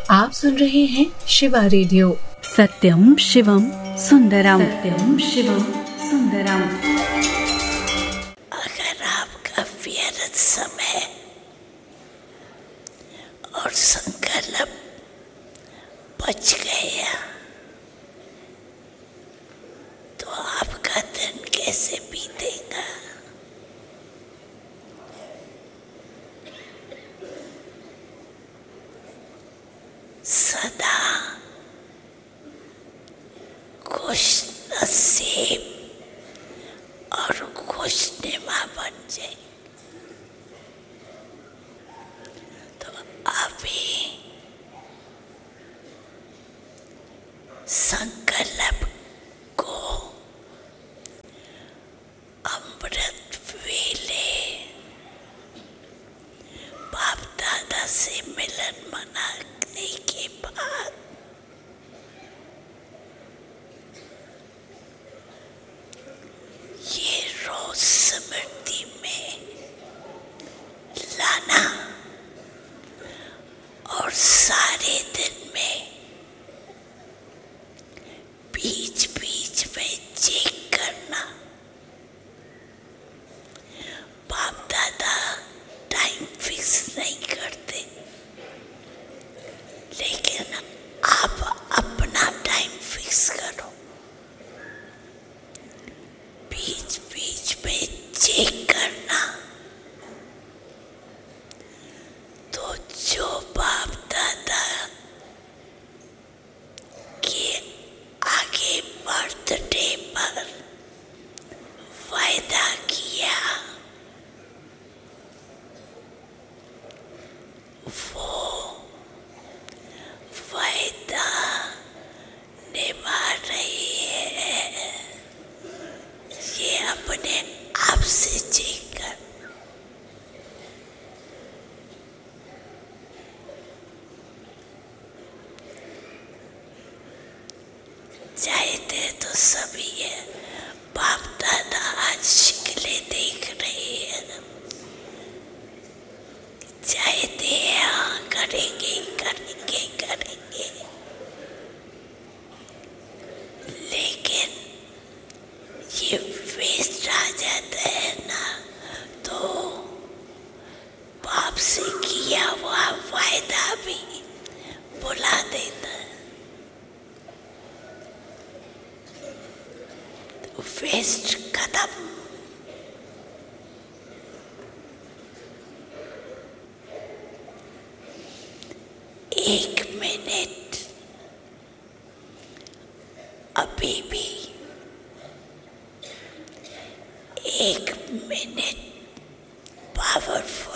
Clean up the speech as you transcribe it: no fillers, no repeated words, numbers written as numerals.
आप सुन रहे हैं शिवा रेडियो। सत्यम शिवम सुंदरम, सत्यम शिवम सुंदरम। अगर आपका व्यर्थ समय और संकल्प बच गया तो आपका दिन कैसे बीतेगा? सदा खुश नसीब और खुशनुमा बन जाए तो अभी संकल्प को अमृत वेले बाप दादा से मिलन मनाने के बाद ये रोज स्मृति में लाना और सारे दिन में बीच बीच में चेक करना। बाप दादा टाइम फिक्स नहीं करते, लेकिन आप अपना टाइम फिक्स करो। बीच बीच में चेक करना तो जो बाप दादा के आगे बर्थडे पर वायदा किया वो वायदा निभा रही है, ये अपने आप से चेक कर। चाहते तो सभी है, बाप दादा आज शिकले देख रहे हैं, चाहते हाँ करेंगे करेंगे करेंगे, लेकिन ये वेस्ट आ जाता है ना, तो बाप से किया हुआ वायदा भी भुला देता है। तो वेस्ट खत्म। एक मिनट अभी भी, एक मिनट पावरफुल